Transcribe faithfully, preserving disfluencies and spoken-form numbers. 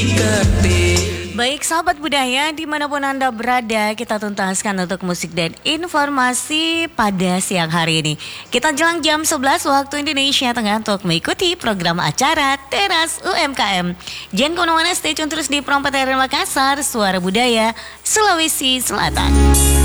Baik sahabat budaya dimanapun Anda berada, kita tuntaskan untuk musik dan informasi pada siang hari ini. Kita jelang jam sebelas waktu Indonesia Tengah untuk mengikuti program acara Teras U M K M. Jangan kemana-mana, stay tune terus di Prompet R Makassar, Suara Budaya, Sulawesi Selatan.